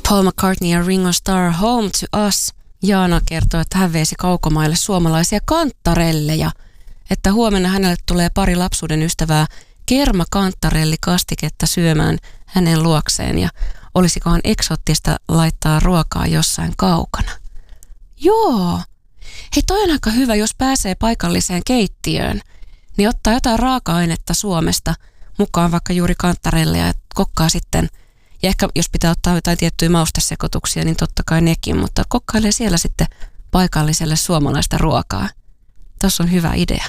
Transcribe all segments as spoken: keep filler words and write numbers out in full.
Paul McCartney ja Ringo Starr, Home to Us. Jaana kertoo, että hän veisi kaukomaille suomalaisia kantarelleja, että huomenna hänelle tulee pari lapsuuden ystävää kermakantarellikastiketta syömään hänen luokseen ja olisikohan eksoottista laittaa ruokaa jossain kaukana. Joo. Hei, toi on aika hyvä, jos pääsee paikalliseen keittiöön, niin ottaa jotain raaka-ainetta Suomesta mukaan, vaikka juuri kantarelleja, ja kokkaa sitten. Ja ehkä jos pitää ottaa jotain tiettyjä maustesekoituksia, niin totta kai nekin, mutta kokkailee siellä sitten paikalliselle suomalaista ruokaa. Tuossa on hyvä idea.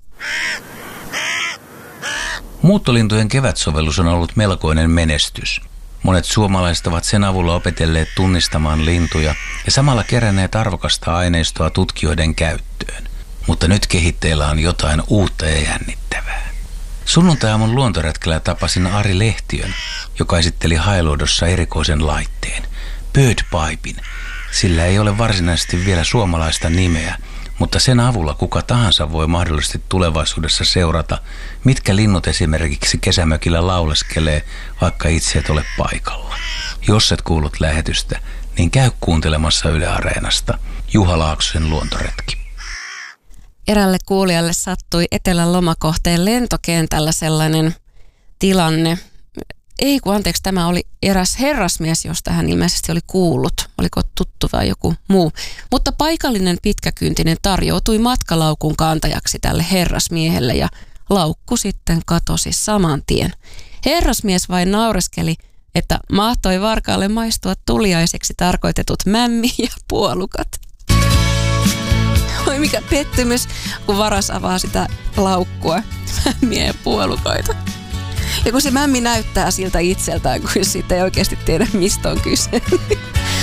Muuttolintujen kevätsovellus on ollut melkoinen menestys. Monet suomalaiset ovat sen avulla opetelleet tunnistamaan lintuja ja samalla keränneet arvokasta aineistoa tutkijoiden käyttöön. Mutta nyt kehitteillä on jotain uutta ja jännittävää. Sunnuntai-aamun luontoretkellä tapasin Ari Lehtiön, joka esitteli Hailuodossa erikoisen laitteen, Birdpipin. Sillä ei ole varsinaisesti vielä suomalaista nimeä, mutta sen avulla kuka tahansa voi mahdollisesti tulevaisuudessa seurata, mitkä linnut esimerkiksi kesämökillä lauleskelee, vaikka itse et ole paikalla. Jos et kuullut lähetystä, niin käy kuuntelemassa Yle Areenasta Juha Laaksosen luontoretki. Erälle kuulijalle sattui Etelän lomakohteen lentokentällä sellainen tilanne. Ei kun anteeksi, tämä oli eräs herrasmies, josta hän ilmeisesti oli kuullut. Oliko tuttu vai joku muu. Mutta paikallinen pitkäkyntinen tarjoutui matkalaukun kantajaksi tälle herrasmiehelle ja laukku sitten katosi saman tien. Herrasmies vain naureskeli, että mahtoi varkaalle maistua tuliaiseksi tarkoitetut mämmi ja puolukat. Oi mikä pettymys, kun varas avaa sitä laukkua, mämmiä ja puolukoita. Ja kun se mämmi näyttää siltä itseltään, kun siitä ei oikeasti tiedä, mistä on kyse.